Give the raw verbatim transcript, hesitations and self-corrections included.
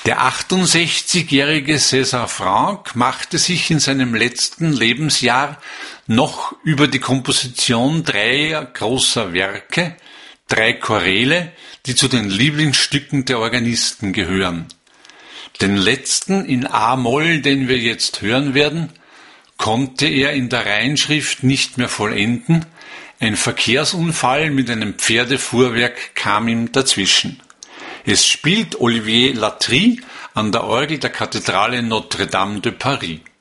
Der achtundsechzigjährige César Franck machte sich in seinem letzten Lebensjahr noch über die Komposition dreier großer Werke, drei Choräle, die zu den Lieblingsstücken der Organisten gehören. Den letzten in A-Moll, den wir jetzt hören werden, konnte er in der Reinschrift nicht mehr vollenden. Ein Verkehrsunfall mit einem Pferdefuhrwerk kam ihm dazwischen. Es spielt Olivier Latry an der Orgel der Kathedrale Notre-Dame de Paris.